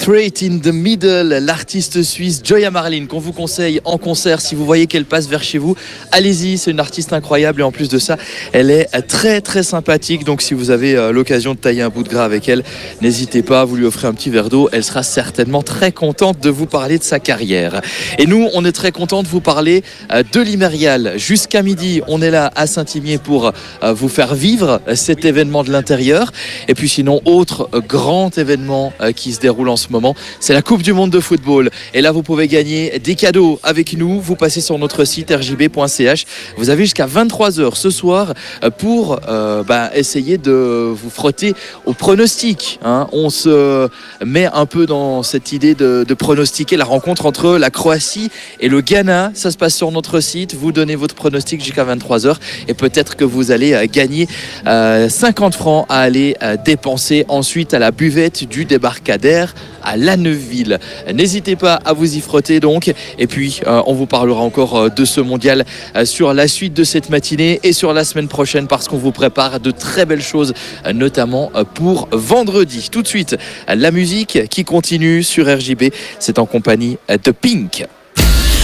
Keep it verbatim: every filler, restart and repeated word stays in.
Straight in the Middle, l'artiste suisse Joya Marlin qu'on vous conseille en concert. Si vous voyez qu'elle passe vers chez vous, allez-y, c'est une artiste incroyable et en plus de ça, elle est très très sympathique. Donc si vous avez l'occasion de tailler un bout de gras avec elle, n'hésitez pas, vous lui offrez un petit verre d'eau, elle sera certainement très contente de vous parler de sa carrière. Et nous, on est très contents de vous parler de l'Imérial. Jusqu'à midi, on est là à Saint-Imier pour vous faire vivre cet événement de l'intérieur. Et puis sinon, autre grand événement qui se déroule en ce moment, c'est la Coupe du Monde de football. Et là, vous pouvez gagner des cadeaux avec nous. Vous passez sur notre site r j b point c h. Vous avez jusqu'à vingt-trois heures ce soir pour euh, bah, essayer de vous frotter au pronostic. Hein. On se met un peu dans cette idée de, de pronostiquer la rencontre entre la Croatie et le Ghana. Ça se passe sur notre site. Vous donnez votre pronostic jusqu'à vingt-trois heures et peut-être que vous allez gagner euh, cinquante francs à aller euh, dépenser ensuite à la buvette du débarcadère à Lanneuville. N'hésitez pas à vous y frotter donc. Et puis, euh, on vous parlera encore euh, de ce mondial euh, sur la suite de cette matinée et sur la semaine prochaine parce qu'on vous prépare de très belles choses, euh, notamment euh, pour vendredi. Tout de suite, la musique qui continue sur R J B. C'est en compagnie de Pink.